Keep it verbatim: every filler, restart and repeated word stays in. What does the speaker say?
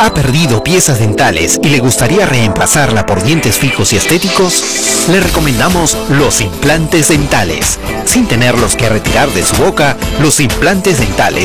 ¿Ha perdido piezas dentales y le gustaría reemplazarla por dientes fijos y estéticos? Le recomendamos los implantes dentales. Sin tenerlos que retirar de su boca, los implantes dentales